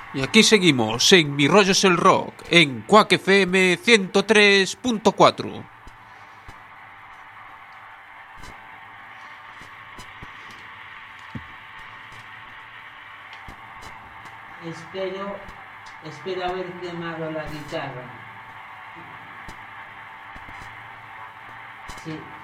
Y aquí seguimos en Mi Rollo es el Rock, en Quack FM 103.4. Espero haber quemado la guitarra. Sí.